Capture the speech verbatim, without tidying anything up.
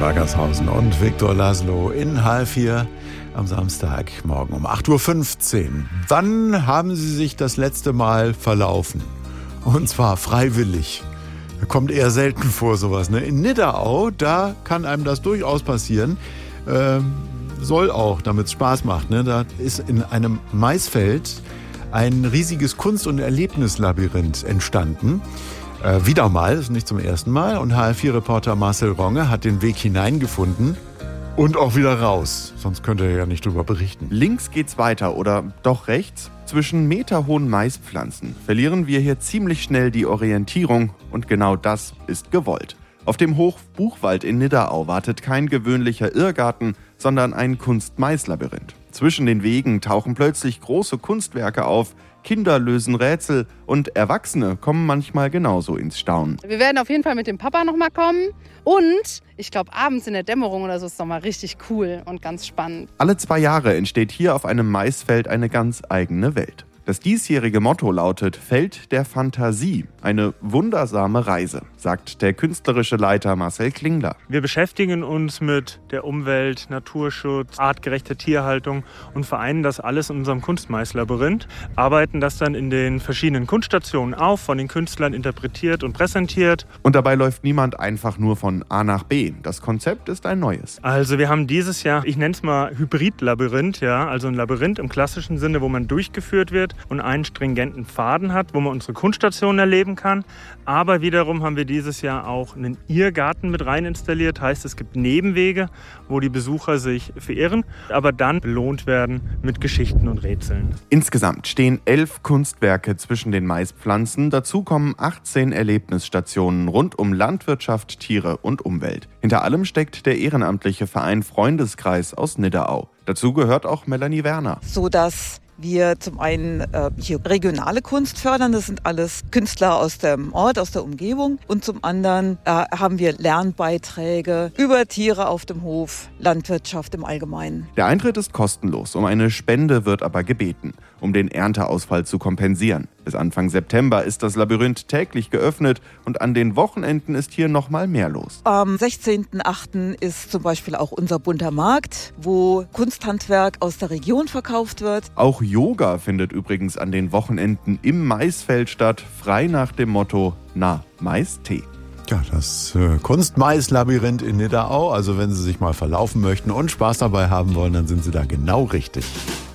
Wackershausen und Viktor Laszlo in H L vier am Samstagmorgen um acht Uhr fünfzehn. Wann haben Sie sich das letzte Mal verlaufen? Und zwar freiwillig. Kommt eher selten vor, sowas. Ne? In Nidderau, da kann einem das durchaus passieren. Ähm, soll auch, damit es Spaß macht. Ne? Da ist in einem Maisfeld ein riesiges Kunst- und Erlebnislabyrinth entstanden. Äh, wieder mal, das ist nicht zum ersten Mal. Und H L vier-Reporter Marcel Ronge hat den Weg hineingefunden und auch wieder raus. Sonst könnte er ja nicht drüber berichten. Links geht's weiter oder doch rechts. Zwischen meterhohen Maispflanzen verlieren wir hier ziemlich schnell die Orientierung und genau das ist gewollt. Auf dem Hof Buchwald in Nidderau wartet kein gewöhnlicher Irrgarten, sondern ein Kunst-Mais-Labyrinth. Zwischen den Wegen tauchen plötzlich große Kunstwerke auf, Kinder lösen Rätsel und Erwachsene kommen manchmal genauso ins Staunen. Wir werden auf jeden Fall mit dem Papa nochmal kommen und ich glaube abends in der Dämmerung oder so ist es nochmal richtig cool und ganz spannend. Alle zwei Jahre entsteht hier auf einem Maisfeld eine ganz eigene Welt. Das diesjährige Motto lautet Feld der Fantasie, eine wundersame Reise, sagt der künstlerische Leiter Marcel Klingler. Wir beschäftigen uns mit der Umwelt, Naturschutz, artgerechter Tierhaltung und vereinen das alles in unserem Kunstmaislabyrinth, arbeiten das dann in den verschiedenen Kunststationen auf, von den Künstlern interpretiert und präsentiert. Und dabei läuft niemand einfach nur von A nach B. Das Konzept ist ein neues. Also wir haben dieses Jahr, ich nenne es mal Hybrid-Labyrinth, ja, also ein Labyrinth im klassischen Sinne, wo man durchgeführt wird und einen stringenten Faden hat, wo man unsere Kunststationen erleben kann. Aber wiederum haben wir dieses Jahr auch einen Irrgarten mit rein installiert. Heißt, es gibt Nebenwege, wo die Besucher sich verirren, aber dann belohnt werden mit Geschichten und Rätseln. Insgesamt stehen elf Kunstwerke zwischen den Maispflanzen. Dazu kommen achtzehn Erlebnisstationen rund um Landwirtschaft, Tiere und Umwelt. Hinter allem steckt der ehrenamtliche Verein Freundeskreis aus Nidderau. Dazu gehört auch Melanie Werner. So dass wir zum einen äh, hier regionale Kunst fördern, das sind alles Künstler aus dem Ort, aus der Umgebung. Und zum anderen äh, haben wir Lernbeiträge über Tiere auf dem Hof, Landwirtschaft im Allgemeinen. Der Eintritt ist kostenlos, um eine Spende wird aber gebeten, um den Ernteausfall zu kompensieren. Bis Anfang September ist das Labyrinth täglich geöffnet und an den Wochenenden ist hier noch mal mehr los. Am sechzehnten achten ist zum Beispiel auch unser bunter Markt, wo Kunsthandwerk aus der Region verkauft wird. Auch Yoga findet übrigens an den Wochenenden im Maisfeld statt, frei nach dem Motto Na, Mais-Tee. Ja, das äh, Kunst-Mais-Labyrinth in Nidderau. Also wenn Sie sich mal verlaufen möchten und Spaß dabei haben wollen, dann sind Sie da genau richtig.